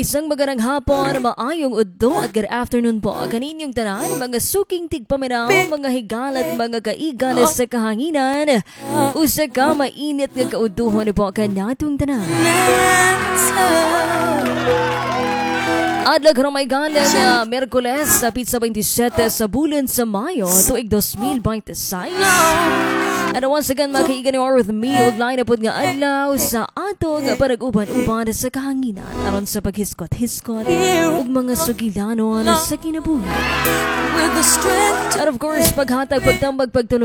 isang magandang hapon, maayong udto at good afternoon po. Kaninyong tanan, mga suking tigpaminaw, mga higala at mga kaigan sa kahanginan. Usa ka mainit nga kauduhon po kanatong tanan. Adlag ramay galang Merkules sa pizza 27 sa bulan sa Mayo tuig 2026. And once again, mga kaigan are with me. Uglain na po nga adlaw sa atong parag-uban-uban sa kahanginan aron sa paghiskot-hiskot ug mga sugilanon sa kinabuhi. And of course, paghatag, pagtambag, pagtulog